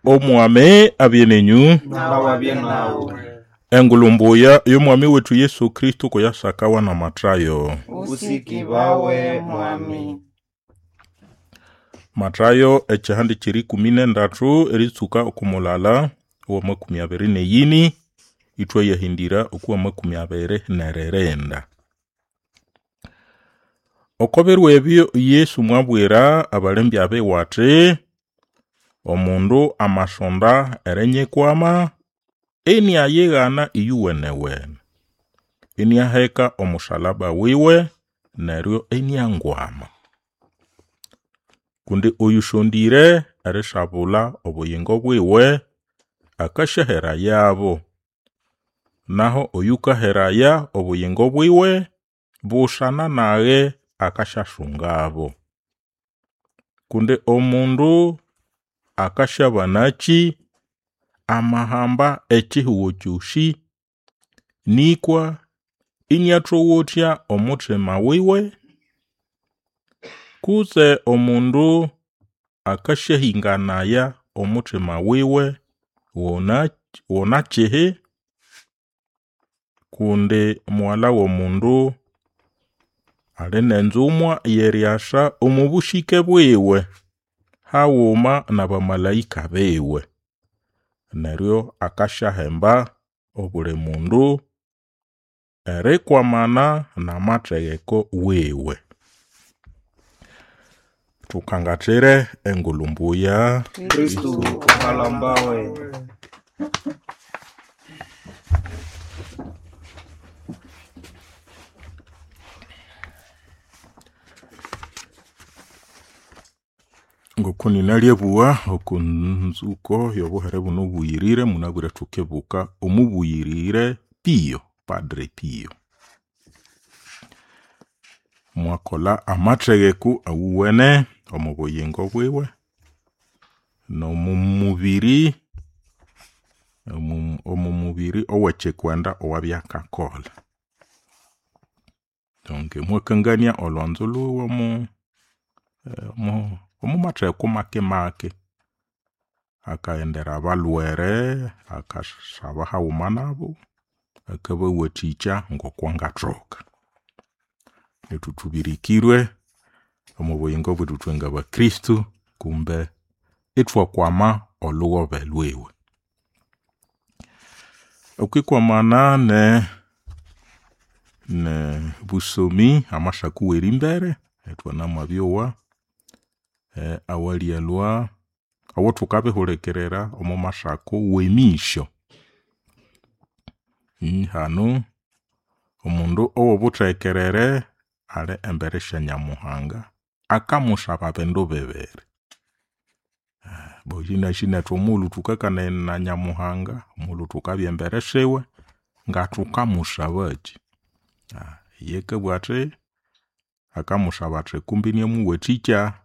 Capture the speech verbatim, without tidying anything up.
Omwami abienenyu nawe abienawe engulumbuya y'omwami wetu Yesu Kristo kuyasakawa na matrayo usikibawe mwami matrayo echihandi chiri kumi n'endatu eritsuka okumulala owa makumi abiri n'eyini itwe yahindira okuwa makumi abiri n'ererenda. Okoberwa ebyo Yesu mwabwira abalembi abe wati omundu amasonda erenyekwama eni ayegana iyuwenewene eni aheka omusalaba wiwe neryo eni angwama kundi oyushondire erishabula obuyingo bwiwe akashahera yabo naho oyukaheraya obuyingo bwiwe bushana naye akashashungabo kundi omundu akashabanachi amahamba echihuwo chushi nikwa inyatowotya omutima wiwe kuze omundu akashahinganaya omutima wiwe wona wona chehe kundi mwala w'omundu ali nenzumwa yeryasha omubushike bwiwe hawuma na bamalayika bewe neryo akashahemba obule mundu erekwamana na mategeko wewe. Tukangatire engulumbuya Kristu ukalambawe ngokuni nalyebuwa okunzuko yobuhere buno buyirire munabwire tukebuka omubuyirire Pio, Padre Pio. Mwakola amategeko awuwene omubuyingo bwiwe no mumubiri omumubiri owechekwenda owabyakakola. Donke mwekangania olwanzo luwo mu mu omu mategeko make make akaendera abalwere akashaba hawuma nabo akabawaticha ngokwangatroka netutubirikirwe omubuyingo bwetu twenga ba Kristu kumbe itwakwama oluwobe lwewe okwikwamana ne ne busomi amashaku werimbere etwana mabyowa eh, awalielwa awo tukabihulekerera omu mashako wemisho mm, hanu omundu owobutekerere ale embere sha Nyamuhanga akamushaba bendo bebere uh, bojina shina tomulu tukakana na Nyamuhanga mulu tukabyembere shewe nga tukamushabaji uh, yeke bwate akamushaba tre kumbini mu weticha